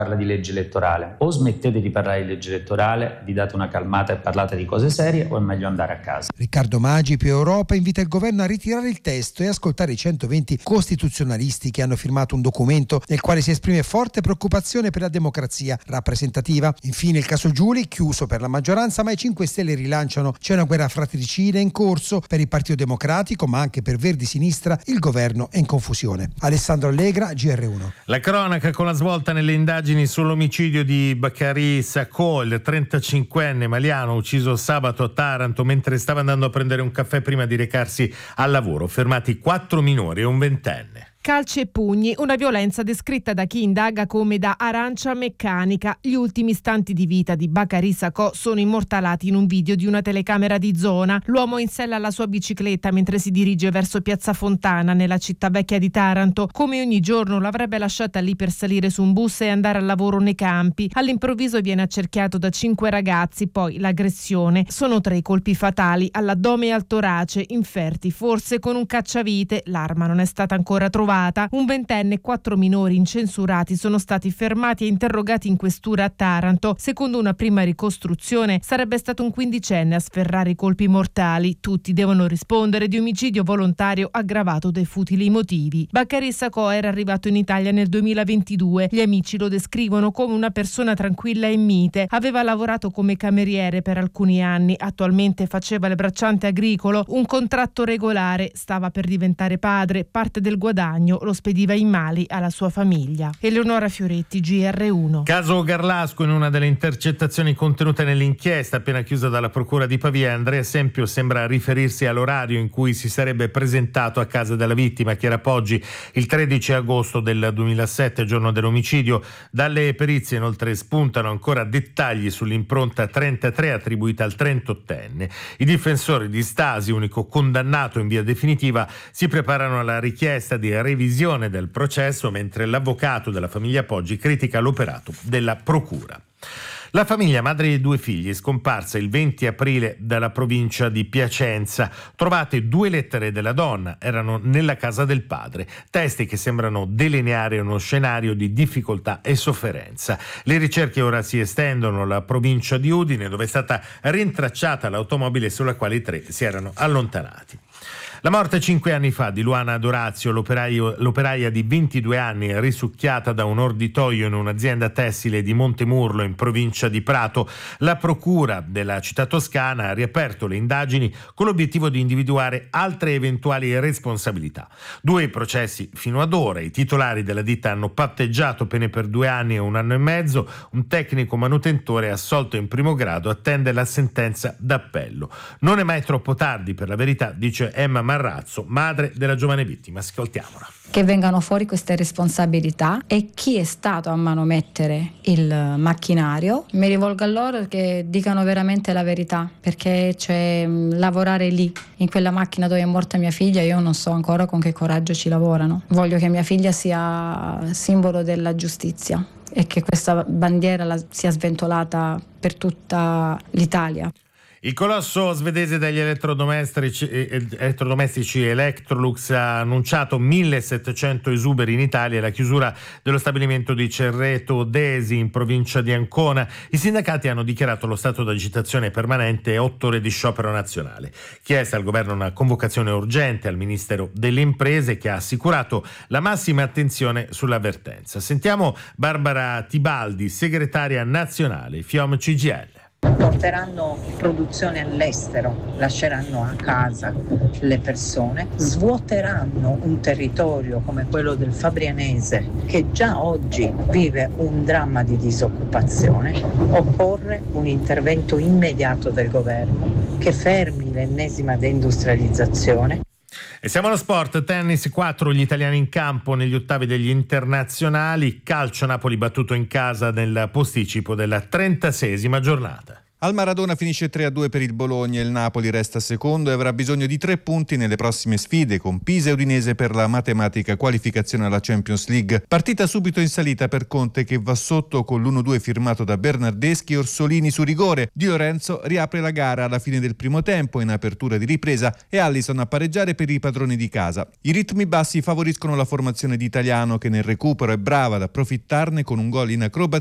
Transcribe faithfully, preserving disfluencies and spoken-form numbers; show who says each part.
Speaker 1: parla di legge elettorale. O smettete di parlare di legge elettorale, vi date una calmata e parlate di cose serie, o è meglio andare a casa.
Speaker 2: Riccardo Maggi, più Europa, invita il governo a ritirare il testo e ascoltare i centoventi costituzionalisti che hanno firmato un documento nel quale si esprime forte preoccupazione per la democrazia rappresentativa. Infine il caso Giuli, chiuso per la maggioranza, ma i cinque Stelle rilanciano: c'è una guerra fratricida in corso per il Partito Democratico, ma anche per Verdi Sinistra. Il governo è in confusione. Alessandro Allegra, G R uno.
Speaker 3: La cronaca con la svolta nelle indagini sull'omicidio di Bakary Sakho, il trentacinquenne maliano ucciso sabato a Taranto mentre stava andando a prendere un caffè prima di recarsi al lavoro. Fermati quattro minori e un ventenne.
Speaker 4: Calci e pugni, una violenza descritta da chi indaga come da arancia meccanica. Gli ultimi istanti di vita di Bakary Sakho sono immortalati in un video di una telecamera di zona. L'uomo in sella alla sua bicicletta mentre si dirige verso Piazza Fontana, nella città vecchia di Taranto. Come ogni giorno l'avrebbe lasciata lì per salire su un bus e andare al lavoro nei campi. All'improvviso viene accerchiato da cinque ragazzi, poi l'aggressione. Sono tre i colpi fatali, all'addome e al torace, inferti forse con un cacciavite. L'arma non è stata ancora trovata. Un ventenne e quattro minori incensurati sono stati fermati e interrogati in questura a Taranto. Secondo una prima ricostruzione sarebbe stato un quindicenne a sferrare i colpi mortali. Tutti devono rispondere di omicidio volontario aggravato dai futili motivi. Bakary Sakho era arrivato in Italia nel duemilaventidue. Gli amici lo descrivono come una persona tranquilla e mite. Aveva lavorato come cameriere per alcuni anni, attualmente faceva il bracciante agricolo, un contratto regolare, stava per diventare padre, parte del guadagno lo spediva in Mali alla sua famiglia. Eleonora Fioretti, G R uno.
Speaker 3: Caso Garlasco, in una delle intercettazioni contenute nell'inchiesta appena chiusa dalla procura di Pavia, Andrea Sempio sembra riferirsi all'orario in cui si sarebbe presentato a casa della vittima, Chiara Poggi, il tredici agosto del duemilasette, giorno dell'omicidio. Dalle perizie inoltre spuntano ancora dettagli sull'impronta trentatré attribuita al trentottenne. I difensori di Stasi, unico condannato in via definitiva, si preparano alla richiesta di revisione del processo, mentre l'avvocato della famiglia Poggi critica l'operato della procura. La famiglia, madre di due figli, è scomparsa il venti aprile dalla provincia di Piacenza. Trovate due lettere della donna, erano nella casa del padre, testi che sembrano delineare uno scenario di difficoltà e sofferenza. Le ricerche ora si estendono alla provincia di Udine, dove è stata rintracciata l'automobile sulla quale i tre si erano allontanati. La morte cinque anni fa di Luana Dorazio, l'operaio, l'operaia di ventidue anni risucchiata da un orditoio in un'azienda tessile di Montemurlo in provincia di Prato. La procura della città toscana ha riaperto le indagini con l'obiettivo di individuare altre eventuali responsabilità. Due processi fino ad ora. I titolari della ditta hanno patteggiato pene per due anni e un anno e mezzo. Un tecnico manutentore assolto in primo grado attende la sentenza d'appello. Non è mai troppo tardi, per la verità, dice Emma Marrazzo, madre della giovane vittima. Ascoltiamola.
Speaker 5: Che vengano fuori queste responsabilità e chi è stato a manomettere il macchinario. Mi rivolgo a loro che dicano veramente la verità, perché c'è lavorare lì, in quella macchina dove è morta mia figlia, io non so ancora con che coraggio ci lavorano. Voglio che mia figlia sia simbolo della giustizia e che questa bandiera la, sia sventolata per tutta l'Italia.
Speaker 3: Il colosso svedese degli elettrodomestici, elettrodomestici Electrolux ha annunciato millesettecento esuberi in Italia e la chiusura dello stabilimento di Cerreto Desi in provincia di Ancona. I sindacati hanno dichiarato lo stato d'agitazione permanente e otto ore di sciopero nazionale. Chiesta al governo una convocazione urgente al Ministero delle Imprese, che ha assicurato la massima attenzione sull'avvertenza. Sentiamo Barbara Tibaldi, segretaria nazionale FIOM C G I L.
Speaker 6: Porteranno produzione all'estero, lasceranno a casa le persone, svuoteranno un territorio come quello del Fabrianese che già oggi vive un dramma di disoccupazione. Occorre un intervento immediato del governo che fermi l'ennesima deindustrializzazione.
Speaker 3: E siamo allo sport. Tennis, quattro gli italiani in campo negli ottavi degli internazionali. Calcio, Napoli battuto in casa nel posticipo della trentaseiesima giornata.
Speaker 7: Al Maradona finisce tre a due per il Bologna, il Napoli resta secondo e avrà bisogno di tre punti nelle prossime sfide con Pisa e Udinese per la matematica qualificazione alla Champions League. Partita subito in salita per Conte che va sotto con l'uno due firmato da Bernardeschi e Orsolini su rigore. Di Lorenzo riapre la gara alla fine del primo tempo in apertura di ripresa e Alisson a pareggiare per i padroni di casa. I ritmi bassi favoriscono la formazione di Italiano che nel recupero è brava ad approfittarne con un gol in acrobazia